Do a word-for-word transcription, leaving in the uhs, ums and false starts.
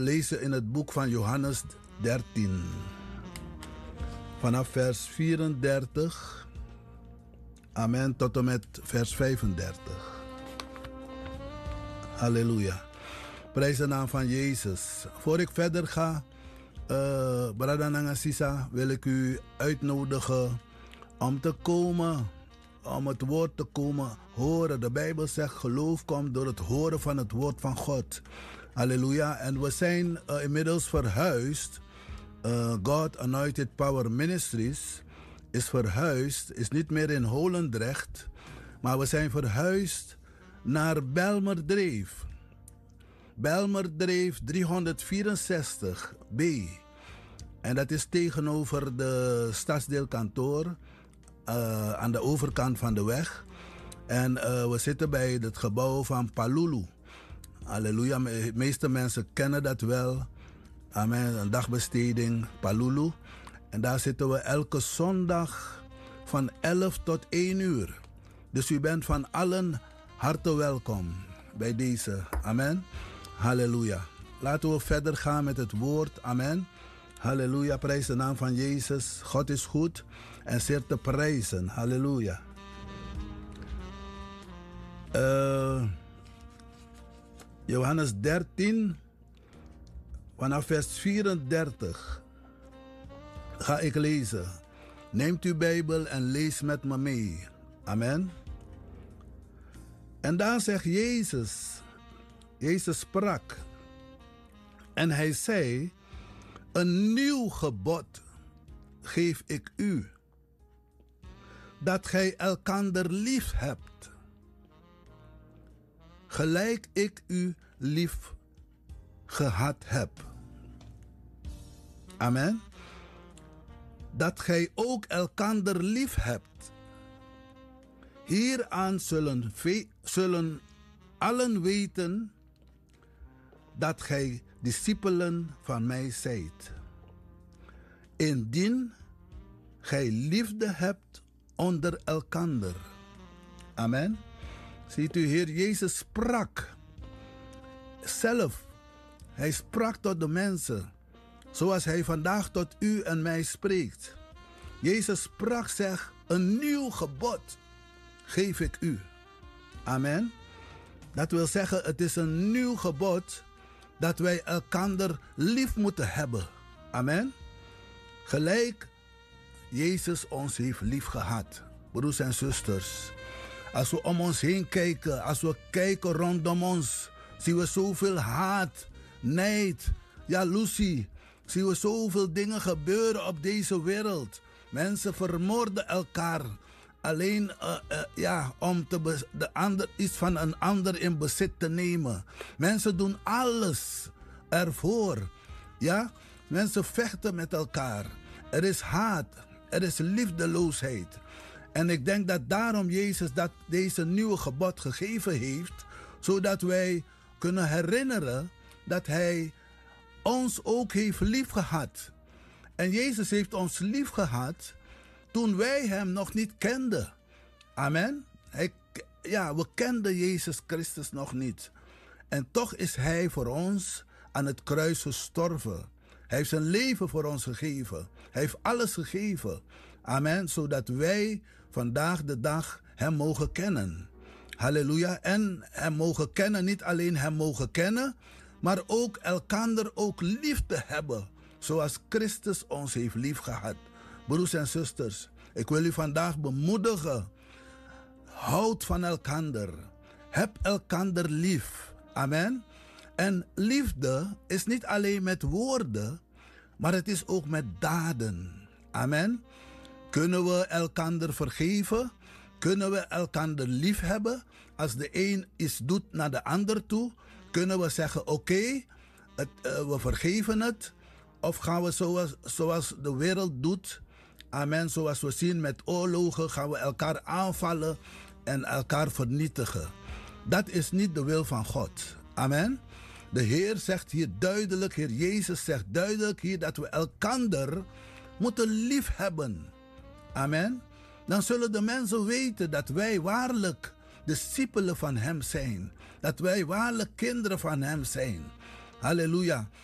lezen in het boek van Johannes dertien. Vanaf vers vierendertig. Amen. Tot en met vers vijfendertig. Halleluja. Prijs de naam van Jezus. Voor ik verder ga, uh, Brada Nangasisa, wil ik u uitnodigen om te komen, om het woord te komen horen. De Bijbel zegt, geloof komt door het horen van het woord van God. Halleluja. En we zijn uh, inmiddels verhuisd. Uh, God Anointed Power Ministries is verhuisd, is niet meer in Holendrecht, maar we zijn verhuisd naar Belmerdreef. Belmerdreef driehonderdvierenzestig B. En dat is tegenover de stadsdeelkantoor uh, aan de overkant van de weg. En uh, we zitten bij het gebouw van Palulu. Halleluja, de meeste mensen kennen dat wel. Amen, een dagbesteding, Palulu. En daar zitten we elke zondag van elf tot één uur. Dus u bent van allen harte welkom bij deze. Amen. Halleluja. Laten we verder gaan met het woord. Amen. Halleluja. Prijs de naam van Jezus. God is goed en zeer te prijzen. Halleluja. Uh, Johannes dertien, vanaf vers vierendertig. Ga ik lezen. Neemt uw Bijbel en lees met me mee. Amen. En daar zegt Jezus, Jezus sprak. En hij zei, een nieuw gebod geef ik u. Dat gij elkander lief hebt. Gelijk ik u lief gehad heb. Amen. Dat gij ook elkander lief hebt. Hieraan zullen, ve- zullen allen weten dat gij discipelen van mij zijt. Indien gij liefde hebt onder elkander. Amen. Ziet u, Heer Jezus sprak zelf. Hij sprak tot de mensen. Zoals hij vandaag tot u en mij spreekt. Jezus sprak, zeg, een nieuw gebod geef ik u. Amen. Dat wil zeggen, het is een nieuw gebod dat wij elkander lief moeten hebben. Amen. Gelijk Jezus ons heeft lief gehad. Broers en zusters. Als we om ons heen kijken, als we kijken rondom ons, zien we zoveel haat, nijd, jaloezie. Zien we zoveel dingen gebeuren op deze wereld. Mensen vermoorden elkaar. Alleen uh, uh, ja, om te be- de ander, iets van een ander in bezit te nemen. Mensen doen alles ervoor. Ja? Mensen vechten met elkaar. Er is haat. Er is liefdeloosheid. En ik denk dat daarom Jezus dat deze nieuwe gebod gegeven heeft. Zodat wij kunnen herinneren dat hij ons ook heeft lief gehad. En Jezus heeft ons lief gehad toen wij hem nog niet kenden. Amen. Hij, ja, we kenden Jezus Christus nog niet. En toch is hij voor ons aan het kruis gestorven. Hij heeft zijn leven voor ons gegeven. Hij heeft alles gegeven. Amen. Zodat wij vandaag de dag hem mogen kennen. Halleluja. En hem mogen kennen, niet alleen hem mogen kennen, maar ook elkander ook lief te hebben. Zoals Christus ons heeft lief gehad. Broers en zusters, ik wil u vandaag bemoedigen. Houd van elkander. Heb elkander lief. Amen. En liefde is niet alleen met woorden, maar het is ook met daden. Amen. Kunnen we elkander vergeven? Kunnen we elkander lief hebben? Als de een iets doet naar de ander toe, kunnen we zeggen, oké, okay, uh, we vergeven het. Of gaan we zoals, zoals de wereld doet, amen, zoals we zien met oorlogen, gaan we elkaar aanvallen en elkaar vernietigen. Dat is niet de wil van God. Amen. De Heer zegt hier duidelijk, Heer Jezus zegt duidelijk hier dat we elkander moeten lief hebben. Amen. Dan zullen de mensen weten dat wij waarlijk discipelen van hem zijn. Dat wij waarlijk kinderen van hem zijn. Halleluja.